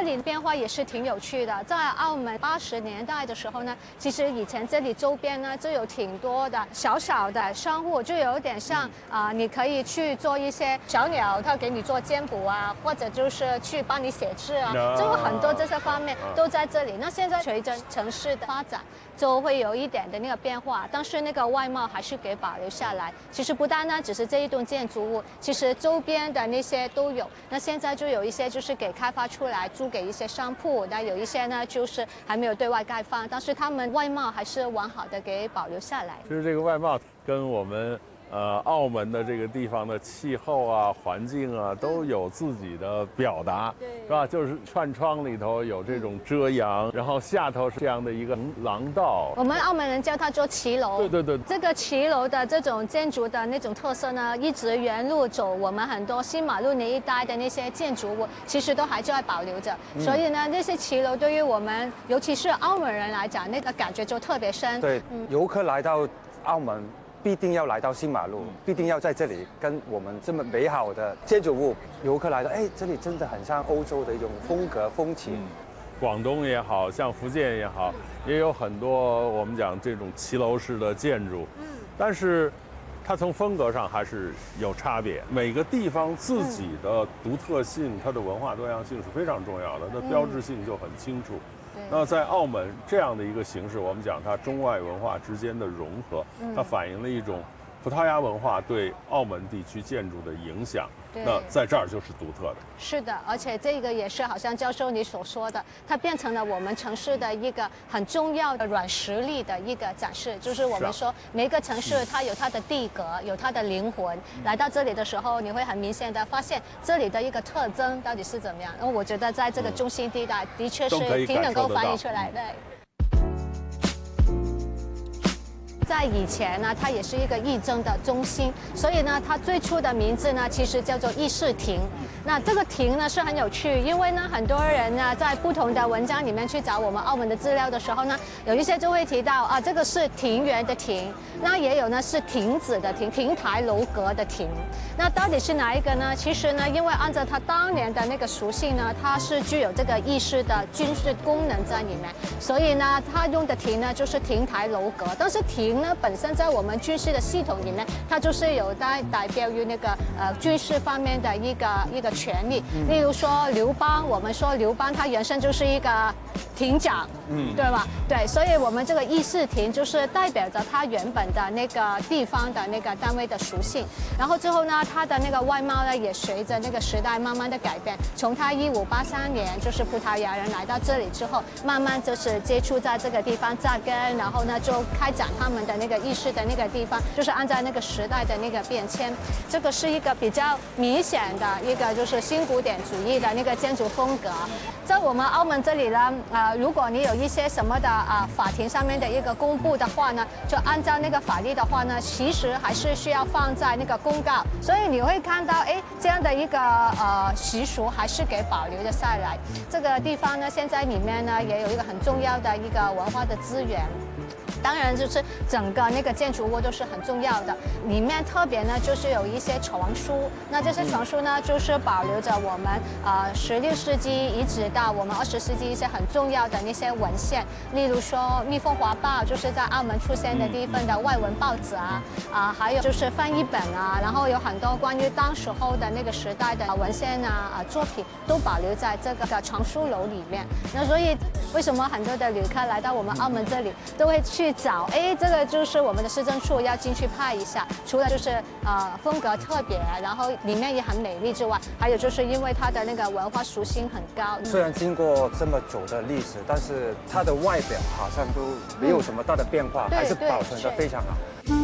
里变化也是挺有趣的。在澳门80年代的时候呢，其实以前这里周边呢就有挺多的小小的商户，就有点像你可以去做一些小鸟，他给你做占卜啊，或者就是去帮你写字啊，就很多这些方面都在这里。那现在随着城市的发展，就会有一点的那个变化，但是那个外貌还是给保留下来。其实不单单只是这一栋建筑物，其实周边的那些都有。那现在就有一些就是给开发出来，租给一些商铺，那有一些呢就是还没有对外开放，但是他们外貌还是完好的给保留下来。 就是这个外貌跟我们澳门的这个地方的气候啊、环境啊都有自己的表达，是吧？就是串窗里头有这种遮阳，然后下头是这样的一个廊道。 我们澳门人叫它做骑楼。对。这个骑楼的这种建筑的那种特色呢，一直沿路走，我们很多新马路那一带的那些建筑物，其实都还在保留着。所以呢，那些骑楼对于我们，尤其是澳门人来讲，那个感觉就特别深。 对，游客来到澳门，必定要来到新马路，必定要在这里跟我们这么美好的建筑物，游客来到，哎，这里真的很像欧洲的一种风格风情。 广东也好像福建也好，也有很多我们讲这种骑楼式的建筑，但是它从风格上还是有差别。每个地方自己的独特性，它的文化多样性是非常重要的，它标志性就很清楚。那在澳门这样的一个形式，我们讲它中外文化之间的融合，它反映了一种葡萄牙文化对澳门地区建筑的影响。那在这儿就是独特的。是的，而且这个也是好像教授你所说的，它变成了我们城市的一个很重要的软实力的一个展示。就是我们说每个城市它有它的地格，有它的灵魂。来到这里的时候，你会很明显的发现这里的一个特征到底是怎么样。然后我觉得在这个中心地带的确是挺能够反映出来的。在以前呢，它也是一个义诊的中心，所以呢，它最初的名字呢，其实叫做议事亭。那这个亭呢是很有趣，因为呢，很多人呢在不同的文章里面去找我们澳门的资料的时候呢，有一些就会提到啊，这个是庭园的庭，那也有呢是亭子的亭，亭台楼阁的亭。那到底是哪一个呢？其实呢，因为按照它当年的那个属性呢，它是具有这个议事的军事功能在里面，所以呢，它用的亭呢就是亭台楼阁。但是亭呢本身在我们军事的系统里面，它就是有代表于那个军事方面的一个权利。例如说刘邦，我们说刘邦他原身就是一个亭长，对吧？对，所以我们这个议事亭就是代表着它原本的那个地方的那个单位的属性。然后之后呢，它的那个外貌呢也随着那个时代慢慢的改变。从它1583年就是葡萄牙人来到这里之后，慢慢就是接触在这个地方扎根，然后呢就开展他们的那个议事的那个地方，就是按照那个时代的那个变迁。这个是一个比较明显的一个就是新古典主义的那个建筑风格。在我们澳门这里呢，如果你有一些什么的法庭上面的一个公布的话呢，就按照那个法律的话呢，其实还是需要放在那个公告。所以你会看到，哎，这样的一个习俗还是给保留了下来。这个地方呢，现在里面呢也有一个很重要的一个文化的资源。当然，就是整个那个建筑物都是很重要的，里面特别呢就是有一些床书，那这些床书呢就是保留着我们16世纪一直到我们20世纪一些很重要的那些文献，例如说《蜜蜂华报》就是在澳门出现的第一份的外文报纸还有就是翻译本然后有很多关于当时候的那个时代的文献作品都保留在这个床书楼里面。那所以为什么很多的旅客来到我们澳门这里都会去找，哎，这个就是我们的市政处要进去拍一下。除了就是风格特别，然后里面也很美丽之外，还有就是因为它的那个文化属性很高。 虽然经过这么久的历史，但是它的外表好像都没有什么大的变化，还是保存得非常好。